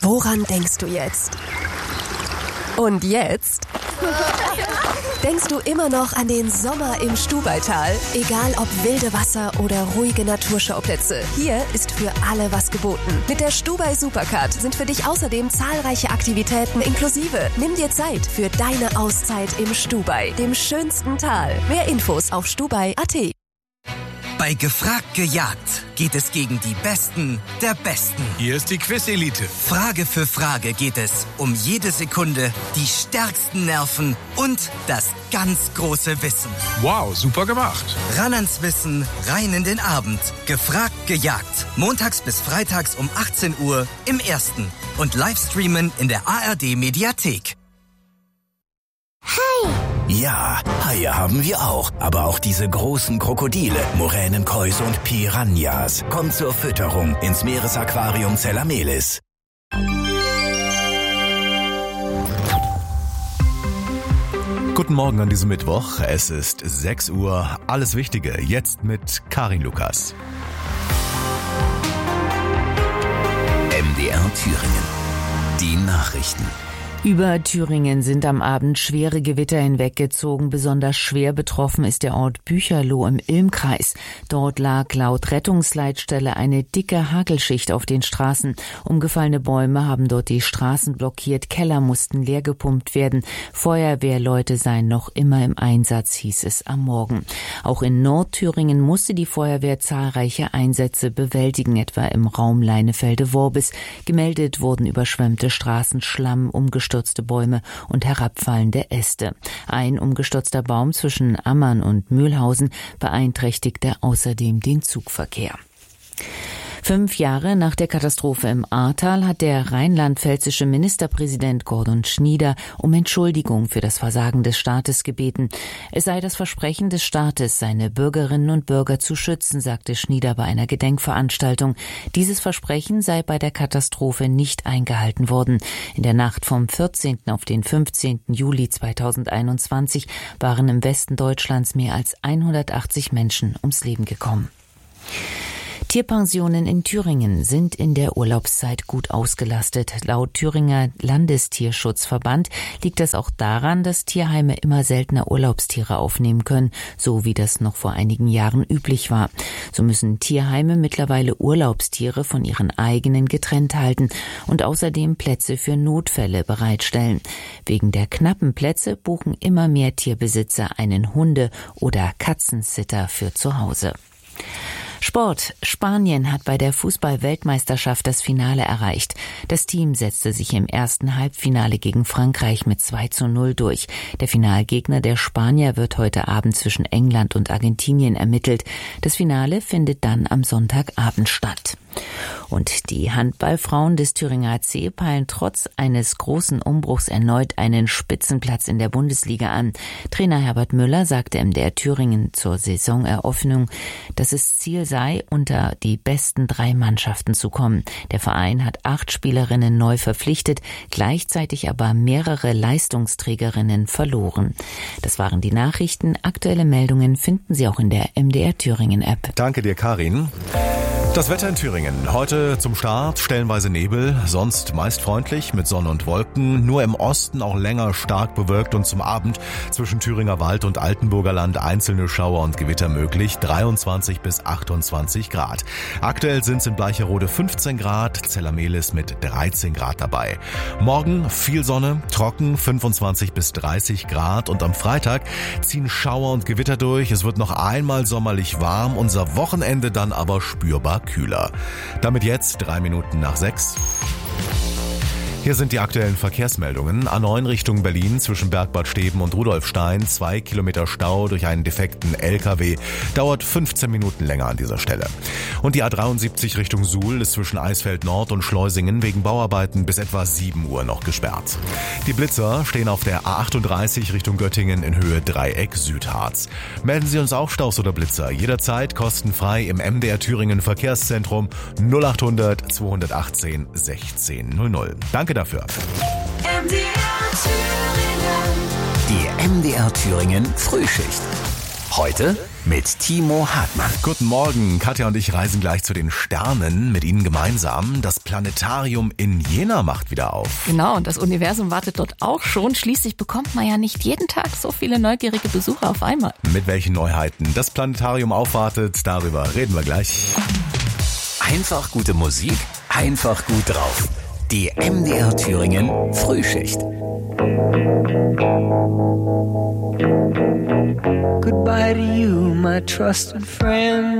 Woran denkst du jetzt? Und jetzt? Denkst du immer noch an den Sommer im Stubaital? Egal ob wilde Wasser oder ruhige Naturschauplätze, hier ist für alle was geboten. Mit der Stubai Supercard sind für dich außerdem zahlreiche Aktivitäten inklusive. Nimm dir Zeit für deine Auszeit im Stubai, dem schönsten Tal. Mehr Infos auf stubai.at. Bei Gefragt gejagt geht es gegen die Besten der Besten. Hier ist die Quiz-Elite. Frage für Frage geht es um jede Sekunde, die stärksten Nerven und das ganz große Wissen. Wow, super gemacht. Ran ans Wissen, rein in den Abend. Gefragt gejagt. Montags bis freitags um 18 Uhr im Ersten. Und Livestreamen in der ARD-Mediathek. Hi! Ja, Haie haben wir auch. Aber auch diese großen Krokodile, Moränenkäuse und Piranhas. Kommt zur Fütterung ins Meeresaquarium Zellamelis. Guten Morgen an diesem Mittwoch. Es ist 6 Uhr. Alles Wichtige jetzt mit Karin Lukas. MDR Thüringen. Die Nachrichten. Über Thüringen sind am Abend schwere Gewitter hinweggezogen. Besonders schwer betroffen ist der Ort Bücherloh im Ilmkreis. Dort lag laut Rettungsleitstelle eine dicke Hagelschicht auf den Straßen. Umgefallene Bäume haben dort die Straßen blockiert. Keller mussten leer gepumpt werden. Feuerwehrleute seien noch immer im Einsatz, hieß es am Morgen. Auch in Nordthüringen musste die Feuerwehr zahlreiche Einsätze bewältigen, etwa im Raum Leinefelde-Worbis. Gemeldet wurden überschwemmte Straßen, Schlamm, umgestürzte Bäume und herabfallende Äste. Ein umgestürzter Baum zwischen Ammann und Mühlhausen beeinträchtigte außerdem den Zugverkehr. 5 Jahre nach der Katastrophe im Ahrtal hat der rheinland-pfälzische Ministerpräsident Gordon Schnieder um Entschuldigung für das Versagen des Staates gebeten. Es sei das Versprechen des Staates, seine Bürgerinnen und Bürger zu schützen, sagte Schnieder bei einer Gedenkveranstaltung. Dieses Versprechen sei bei der Katastrophe nicht eingehalten worden. In der Nacht vom 14. auf den 15. Juli 2021 waren im Westen Deutschlands mehr als 180 Menschen ums Leben gekommen. Tierpensionen in Thüringen sind in der Urlaubszeit gut ausgelastet. Laut Thüringer Landestierschutzverband liegt das auch daran, dass Tierheime immer seltener Urlaubstiere aufnehmen können, so wie das noch vor einigen Jahren üblich war. So müssen Tierheime mittlerweile Urlaubstiere von ihren eigenen getrennt halten und außerdem Plätze für Notfälle bereitstellen. Wegen der knappen Plätze buchen immer mehr Tierbesitzer einen Hunde- oder Katzensitter für zu Hause. Sport. Spanien hat bei der Fußball-Weltmeisterschaft das Finale erreicht. Das Team setzte sich im ersten Halbfinale gegen Frankreich mit 2:0 durch. Der Finalgegner der Spanier wird heute Abend zwischen England und Argentinien ermittelt. Das Finale findet dann am Sonntagabend statt. Und die Handballfrauen des Thüringer AC peilen trotz eines großen Umbruchs erneut einen Spitzenplatz in der Bundesliga an. Trainer Herbert Müller sagte MDR Thüringen zur Saisoneröffnung, dass es Ziel sei, unter die besten 3 Mannschaften zu kommen. Der Verein hat 8 Spielerinnen neu verpflichtet, gleichzeitig aber mehrere Leistungsträgerinnen verloren. Das waren die Nachrichten. Aktuelle Meldungen finden Sie auch in der MDR Thüringen App. Danke dir, Karin. Das Wetter in Thüringen. Heute zum Start stellenweise Nebel, sonst meist freundlich mit Sonne und Wolken. Nur im Osten auch länger stark bewölkt und zum Abend zwischen Thüringer Wald und Altenburger Land einzelne Schauer und Gewitter möglich. 23 bis 28 Grad. Aktuell sind es in Bleicherode 15 Grad, Zellamelis mit 13 Grad dabei. Morgen viel Sonne, trocken 25 bis 30 Grad und am Freitag ziehen Schauer und Gewitter durch. Es wird noch einmal sommerlich warm, unser Wochenende dann aber spürbar kühler. Damit jetzt 3 Minuten nach 6. Hier sind die aktuellen Verkehrsmeldungen. A9 Richtung Berlin zwischen Bergbad Steben und Rudolfstein. 2 Kilometer Stau durch einen defekten LKW. Dauert 15 Minuten länger an dieser Stelle. Und die A73 Richtung Suhl ist zwischen Eisfeld Nord und Schleusingen wegen Bauarbeiten bis etwa 7 Uhr noch gesperrt. Die Blitzer stehen auf der A38 Richtung Göttingen in Höhe Dreieck Südharz. Melden Sie uns auch Staus oder Blitzer. Jederzeit kostenfrei im MDR Thüringen Verkehrszentrum 0800 218 1600. Danke dafür. Die MDR Thüringen Frühschicht. Heute mit Timo Hartmann. Guten Morgen, Katja und ich reisen gleich zu den Sternen mit Ihnen gemeinsam. Das Planetarium in Jena macht wieder auf. Genau, und das Universum wartet dort auch schon. Schließlich bekommt man ja nicht jeden Tag so viele neugierige Besucher auf einmal. Mit welchen Neuheiten das Planetarium aufwartet, darüber reden wir gleich. Einfach gute Musik, einfach gut drauf. Die MDR Thüringen Frühschicht. Goodbye to you, my trusted friend.